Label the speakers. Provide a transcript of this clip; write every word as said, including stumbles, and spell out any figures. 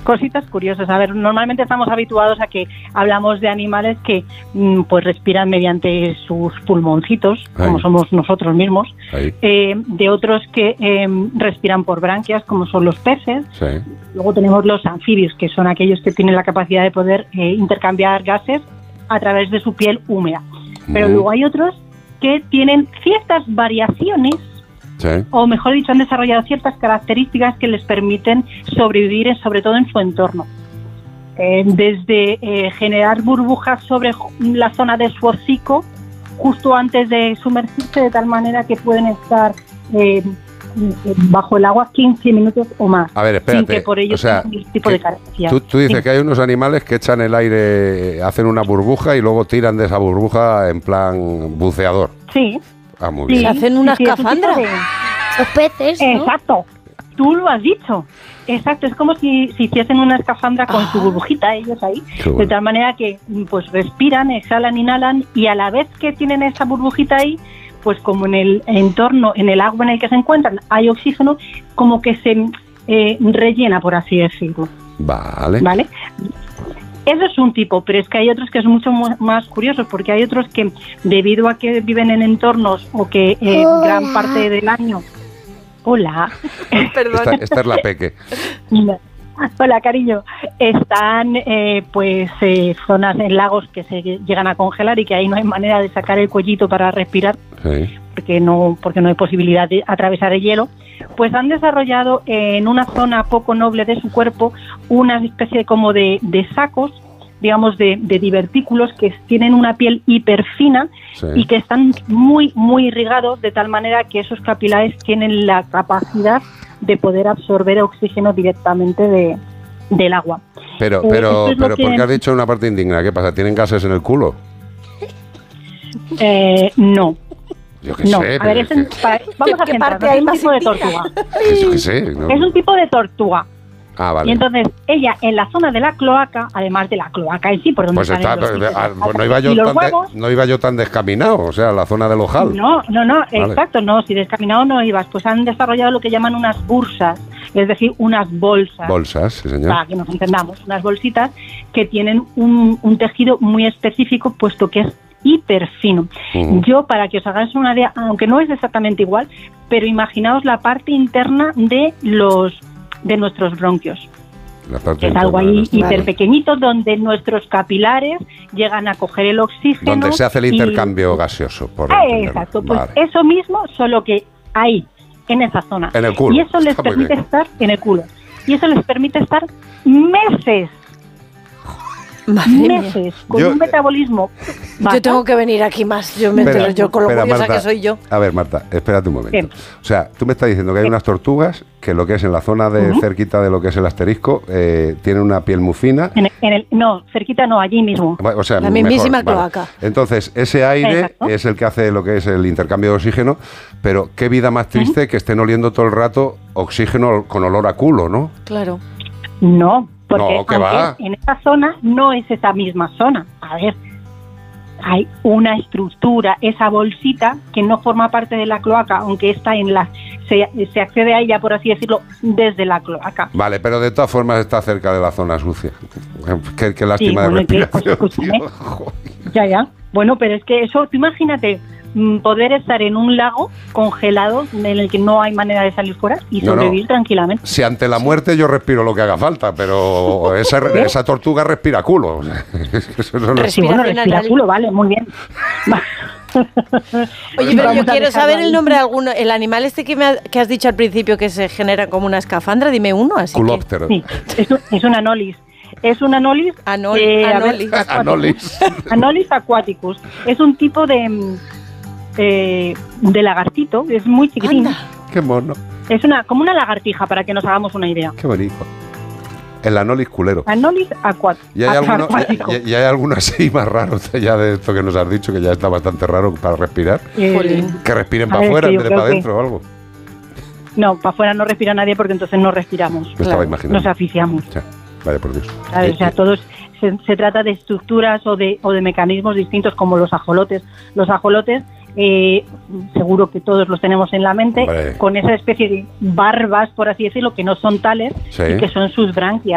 Speaker 1: cositas curiosas. A ver, normalmente estamos habituados a que hablamos de animales que pues respiran mediante sus pulmoncitos, Ay. como somos nosotros mismos, eh, de otros que eh, respiran por branquias, como son los peces.
Speaker 2: Sí.
Speaker 1: Luego tenemos los anfibios, que son aquellos que tienen la capacidad de poder eh, intercambiar gases a través de su piel húmeda. Pero mm. luego hay otros que tienen ciertas variaciones, sí. o mejor dicho, han desarrollado ciertas características que les permiten sobrevivir, sobre todo en su entorno. Eh, desde eh, generar burbujas sobre la zona de su hocico justo antes de sumergirse, de tal manera que pueden estar eh, bajo el agua quince minutos o más.
Speaker 2: A ver, espérate.
Speaker 1: Sin que por ello
Speaker 2: o sea,
Speaker 1: tengan ningún tipo de carencia.
Speaker 2: Tú, tú dices
Speaker 1: sí.
Speaker 2: que hay unos animales que echan el aire, hacen una burbuja y luego tiran de esa burbuja en plan buceador.
Speaker 1: Sí.
Speaker 2: Ah, muy
Speaker 1: sí.
Speaker 2: bien.
Speaker 3: Hacen una
Speaker 1: sí,
Speaker 3: escafandra.
Speaker 1: Sí, de...
Speaker 4: Los peces, ¿no?
Speaker 1: Exacto. Tú lo has dicho. Exacto, es como si, si hiciesen una escafandra con ah. su burbujita, ellos ahí, bueno. de tal manera que pues respiran, exhalan, inhalan, y a la vez que tienen esa burbujita ahí, pues como en el entorno, en el agua en el que se encuentran, hay oxígeno, como que se eh, rellena, por así decirlo.
Speaker 2: Vale.
Speaker 1: ¿Vale? Eso es un tipo, pero es que hay otros que son mucho más curiosos, porque hay otros que, debido a que viven en entornos o que eh, gran parte del año... Hola.
Speaker 3: Perdón.
Speaker 2: Esta, esta es la Peque.
Speaker 1: Hola, cariño. Están eh, pues eh, zonas en lagos que se llegan a congelar y que ahí no hay manera de sacar el cuellito para respirar,
Speaker 2: sí.
Speaker 1: porque no porque no hay posibilidad de atravesar el hielo. Pues han desarrollado en una zona poco noble de su cuerpo una especie como de, de sacos, digamos, de, de divertículos que tienen una piel hiperfina, sí. y que están muy, muy irrigados, de tal manera que esos capilares tienen la capacidad de poder absorber oxígeno directamente de, del agua.
Speaker 2: Pero,
Speaker 1: eh,
Speaker 2: pero, pero
Speaker 1: que...
Speaker 2: ¿por qué has dicho una parte indigna? ¿Qué pasa? ¿Tienen gases en el culo?
Speaker 1: Eh, no.
Speaker 2: Yo qué
Speaker 1: no.
Speaker 2: sé.
Speaker 1: A ver, es un, para, vamos a centrarnos, es un tipo de tortuga.
Speaker 2: Yo qué sé. No.
Speaker 1: Es un tipo de tortuga.
Speaker 2: Ah, vale.
Speaker 1: Y entonces ella en la zona de la cloaca, además de la cloaca en sí, por donde
Speaker 2: pues está,
Speaker 1: los
Speaker 2: pues, ah, pues no iba yo tan
Speaker 1: huevos,
Speaker 2: de, no iba yo tan descaminado, o sea, la zona del ojal.
Speaker 1: No, no, no,
Speaker 2: vale.
Speaker 1: exacto, no, si descaminado no ibas, pues han desarrollado lo que llaman unas bursas, es decir, unas bolsas.
Speaker 2: Bolsas, sí, señor.
Speaker 1: Para que nos entendamos, unas bolsitas que tienen un, un tejido muy específico, puesto que es hiper fino. Uh-huh. Yo, para que os hagáis una idea, aunque no es exactamente igual, pero imaginaos la parte interna de los de nuestros bronquios. Es algo ahí hiper pequeñito donde nuestros capilares llegan a coger el oxígeno.
Speaker 2: Donde se hace el intercambio
Speaker 1: y...
Speaker 2: gaseoso. Por
Speaker 1: eh, exacto, pues vale. Eso mismo, solo que ahí, en esa zona.
Speaker 2: En el culo.
Speaker 1: Y eso les Está permite estar en el culo. Y eso les permite estar meses.
Speaker 3: Madre
Speaker 1: meses
Speaker 3: mía.
Speaker 1: con
Speaker 2: yo,
Speaker 1: un metabolismo.
Speaker 3: Yo ¿Baja? tengo que venir aquí más. Yo me
Speaker 2: espera,
Speaker 3: entero yo con lo
Speaker 2: espera,
Speaker 3: curiosa
Speaker 2: Marta,
Speaker 3: que soy yo.
Speaker 2: A ver, Marta, espérate un momento.
Speaker 1: ¿Qué?
Speaker 2: O sea, tú me estás diciendo que hay ¿Qué? unas tortugas que lo que es en la zona de uh-huh. cerquita de lo que es el asterisco eh, tienen una piel muy fina.
Speaker 1: En el, en el, no, cerquita no, allí mismo.
Speaker 2: O sea,
Speaker 3: la mismísima
Speaker 2: mejor,
Speaker 3: cloaca.
Speaker 2: Vale. Entonces, ese aire
Speaker 1: Exacto.
Speaker 2: es el que hace lo que es el intercambio de oxígeno, pero qué vida más triste uh-huh. que estén oliendo todo el rato oxígeno con olor a culo, ¿no?
Speaker 3: Claro.
Speaker 1: No. Porque
Speaker 2: no, ¿qué va?
Speaker 1: en esa zona no es esa misma zona. A ver, hay una estructura, esa bolsita que no forma parte de la cloaca, aunque está en la se, se accede a ella, por así decirlo, desde la cloaca.
Speaker 2: Vale, pero de todas formas está cerca de la zona sucia. Qué, qué lástima
Speaker 1: sí, bueno,
Speaker 2: de respiración.
Speaker 1: Que, ya, ya. Bueno, pero es que eso, tú imagínate poder estar en un lago congelado en el que no hay manera de salir fuera y sobrevivir no, no. tranquilamente.
Speaker 2: Si ante la muerte yo respiro lo que haga falta, pero esa, ¿Eh? esa tortuga respira culo. Eso no
Speaker 1: respira, sí, bueno, respira culo, vale, muy bien.
Speaker 3: Oye, pero yo quiero saber el nombre de alguno. El animal este que, me ha, que has dicho al principio que se genera como una escafandra, dime uno. Así
Speaker 2: Culóptero.
Speaker 1: Que... Sí, es, es un anolis. Es un anolis.
Speaker 3: Anol,
Speaker 1: eh,
Speaker 3: anolis.
Speaker 1: Ver,
Speaker 2: anolis.
Speaker 1: Anolis aquaticus. Es un tipo de, eh, de lagartito. Es muy chiquitín.
Speaker 3: Anda.
Speaker 2: Qué mono.
Speaker 1: Es una como una lagartija, para que nos hagamos una idea.
Speaker 2: Qué bonito. El anolis culero.
Speaker 1: Anolis acuático.
Speaker 2: Y hay, alguno, y, y hay alguno así más raro ya de esto que nos has dicho, que ya está bastante raro para respirar.
Speaker 1: Eh,
Speaker 2: que respiren para afuera en vez de para adentro o algo.
Speaker 1: No, para afuera no respira nadie porque entonces no respiramos.
Speaker 2: Me claro. estaba imaginando.
Speaker 1: Nos asfixiamos.
Speaker 2: O sea, vaya por Dios.
Speaker 1: ¿Sabes? O sea, todos se, se trata de estructuras o de, o de mecanismos distintos como los ajolotes. Los ajolotes, eh, seguro que todos los tenemos en la mente, Hombre. con esa especie de barbas, por así decirlo, que no son tales, sí. y que son sus branquias.